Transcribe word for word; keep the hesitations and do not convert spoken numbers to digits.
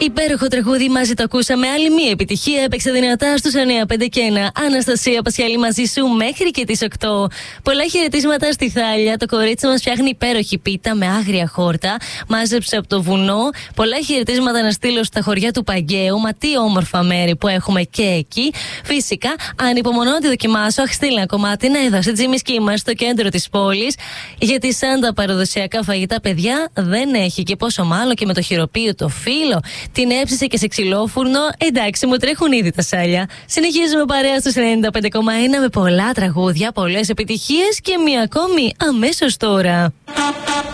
Υπέροχο τραγούδι, μαζί το ακούσαμε. Άλλη μία επιτυχία έπαιξε δυνατά στους εννιά πέντε και ένα. Αναστασία Πασιαλή μαζί σου μέχρι και τις οκτώ. Πολλά χαιρετίσματα στη Θάλια. Το κορίτσι μας φτιάχνει υπέροχη πίτα με άγρια χόρτα. Μάζεψε από το βουνό. Πολλά χαιρετίσματα να στείλω στα χωριά του Παγκαίου. Μα τι όμορφα μέρη που έχουμε και εκεί. Φυσικά, ανυπομονώ να τη δοκιμάσω. Αχ, στείλει ένα κομμάτι να εδώ σε Τζίμις Κίμας στο κέντρο της πόλης. Γιατί σαν τα παραδοσιακά φαγητά, παιδιά, δεν έχει. Και πόσο μάλλον και με το χειροποίητο το φύλλο. Την έψησε και σε ξυλόφουρνο. Εντάξει, μου τρέχουν ήδη τα σάλια. Συνεχίζουμε παρέα στους ενενήντα πέντε κόμμα ένα με πολλά τραγούδια, πολλές επιτυχίες και μία ακόμη αμέσως τώρα.